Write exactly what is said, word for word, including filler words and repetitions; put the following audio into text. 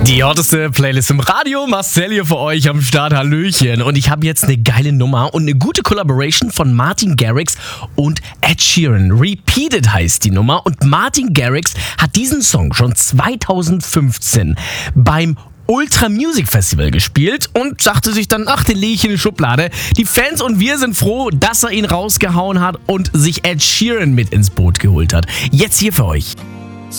Die hotteste Playlist im Radio, Marcel hier für euch am Start, hallöchen. Und ich habe jetzt eine geile Nummer und eine gute Collaboration von Martin Garrix und Ed Sheeran. Repeated heißt die Nummer und Martin Garrix hat diesen Song schon zweitausendfünfzehn beim Ultra Music Festival gespielt und sagte sich dann, ach, den lege ich in die Schublade. Die Fans und wir sind froh, dass er ihn rausgehauen hat und sich Ed Sheeran mit ins Boot geholt hat. Jetzt hier für euch.